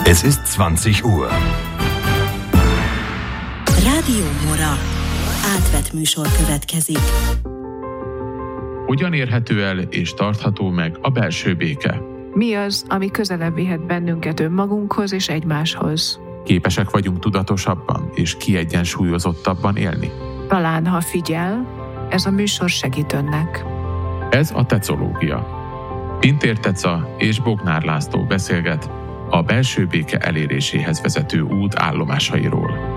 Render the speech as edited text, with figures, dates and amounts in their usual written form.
Es ist 20 Uhr. Rádió Mora. Átvett műsor következik. Hogyan érhető el és tartható meg a belső béke? Mi az, ami közelebb vihet bennünket önmagunkhoz és egymáshoz? Képesek vagyunk tudatosabban és kiegyensúlyozottabban élni? Talán, ha figyel, ez a műsor segít önnek. Ez a tecológia. Pintér Teca és Bognár László beszélget a belső béke eléréséhez vezető út állomásairól.